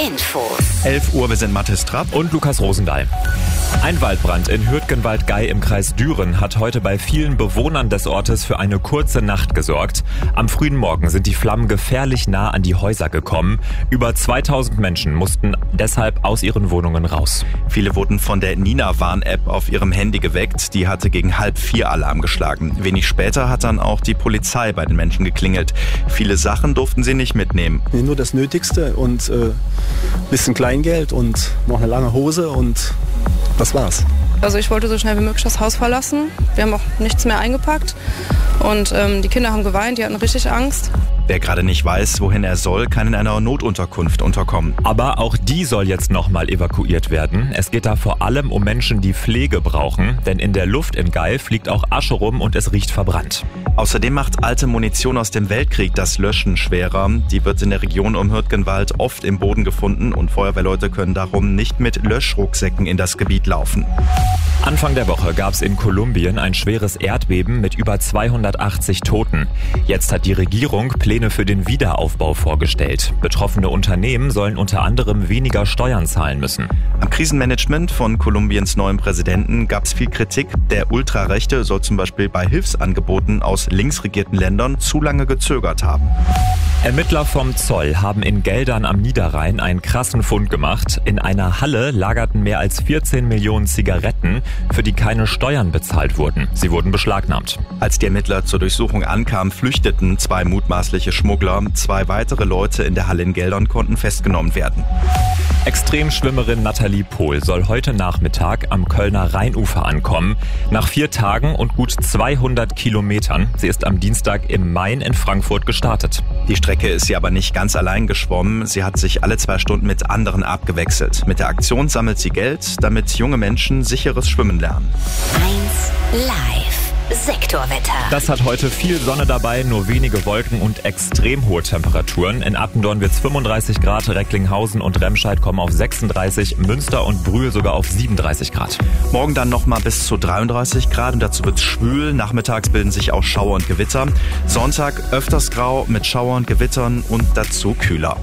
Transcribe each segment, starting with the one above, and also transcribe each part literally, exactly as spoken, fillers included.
Infos. elf Uhr, wir sind Mathis Trapp und Lukas Rosendahl. Ein Waldbrand in Hürtgenwald-Gey im Kreis Düren hat heute bei vielen Bewohnern des Ortes für eine kurze Nacht gesorgt. Am frühen Morgen sind die Flammen gefährlich nah an die Häuser gekommen. Über zweitausend Menschen mussten deshalb aus ihren Wohnungen raus. Viele wurden von der Nina-Warn-App auf ihrem Handy geweckt. Die hatte gegen halb vier Alarm geschlagen. Wenig später hat dann auch die Polizei bei den Menschen geklingelt. Viele Sachen durften sie nicht mitnehmen. Nur das Nötigste und ein äh, bisschen Kleingeld und noch eine lange Hose und das war's. Also ich wollte so schnell wie möglich das Haus verlassen. Wir haben auch nichts mehr eingepackt und ähm, die Kinder haben geweint, die hatten richtig Angst. Wer gerade nicht weiß, wohin er soll, kann in einer Notunterkunft unterkommen. Aber auch die soll jetzt nochmal evakuiert werden. Es geht da vor allem um Menschen, die Pflege brauchen. Denn in der Luft in Gey fliegt auch Asche rum und es riecht verbrannt. Außerdem macht alte Munition aus dem Weltkrieg das Löschen schwerer. Die wird in der Region um Hürtgenwald oft im Boden gefunden und Feuerwehrleute können darum nicht mit Löschrucksäcken in das Gebiet laufen. Anfang der Woche gab es in Kolumbien ein schweres Erdbeben mit über zweihundertachtzig Toten. Jetzt hat die Regierung Pläne für den Wiederaufbau vorgestellt. Betroffene Unternehmen sollen unter anderem weniger Steuern zahlen müssen. Am Krisenmanagement von Kolumbiens neuem Präsidenten gab es viel Kritik. Der Ultrarechte soll zum Beispiel bei Hilfsangeboten aus linksregierten Ländern zu lange gezögert haben. Ermittler vom Zoll haben in Geldern am Niederrhein einen krassen Fund gemacht. In einer Halle lagerten mehr als vierzehn Millionen Zigaretten, für die keine Steuern bezahlt wurden. Sie wurden beschlagnahmt. Als die Ermittler zur Durchsuchung ankamen, flüchteten zwei mutmaßliche Schmuggler. Zwei weitere Leute in der Halle in Geldern konnten festgenommen werden. Extremschwimmerin Nathalie Pohl soll heute Nachmittag am Kölner Rheinufer ankommen. Nach vier Tagen und gut zweihundert Kilometern. Sie ist am Dienstag im Main in Frankfurt gestartet. Die Strecke ist sie aber nicht ganz allein geschwommen. Sie hat sich alle zwei Stunden mit anderen abgewechselt. Mit der Aktion sammelt sie Geld, damit junge Menschen sicheres Schwimmen lernen. eins Live. Sektorwetter. Das hat heute viel Sonne dabei, nur wenige Wolken und extrem hohe Temperaturen. In Attendorn wird's fünfunddreißig Grad, Recklinghausen und Remscheid kommen auf sechsunddreißig, Münster und Brühl sogar auf siebenunddreißig Grad. Morgen dann nochmal bis zu dreiunddreißig Grad und dazu wird's schwül. Nachmittags bilden sich auch Schauer und Gewitter. Sonntag öfters grau mit Schauern, Gewittern und dazu kühler.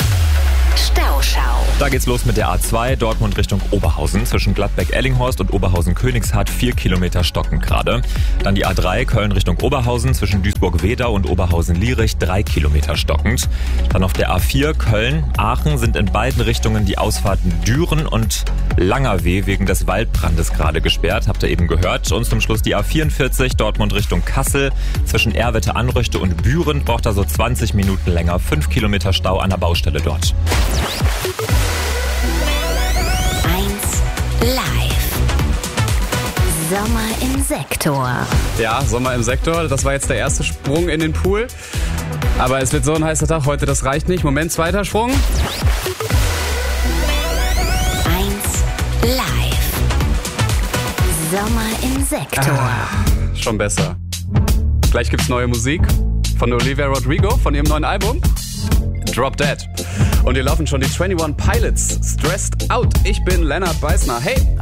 Stauschau. Da geht's los mit der A zwei, Dortmund Richtung Oberhausen. Zwischen Gladbeck-Ellinghorst und Oberhausen-Königshardt vier Kilometer stockend gerade. Dann die A drei, Köln Richtung Oberhausen. Zwischen Duisburg-Wedau und Oberhausen-Lierich drei Kilometer stockend. Dann auf der A vier, Köln-Aachen sind in beiden Richtungen die Ausfahrten Düren und Langerweh wegen des Waldbrandes gerade gesperrt. Habt ihr eben gehört. Und zum Schluss die A vierundvierzig, Dortmund Richtung Kassel. Zwischen Erwitte, Anrüchte und Büren braucht er so zwanzig Minuten länger. fünf Kilometer Stau an der Baustelle dort. eins Live. Sommer im Sektor. Ja, Sommer im Sektor. Das war jetzt der erste Sprung in den Pool. Aber es wird so ein heißer Tag heute, das reicht nicht. Moment, zweiter Sprung. eins Live. Sommer im Sektor. Ah, schon besser. Gleich gibt's neue Musik von Olivia Rodrigo von ihrem neuen Album Drop Dead. Und hier laufen schon die einundzwanzig Pilots. Stressed Out. Ich bin Lennart Beißner. Hey!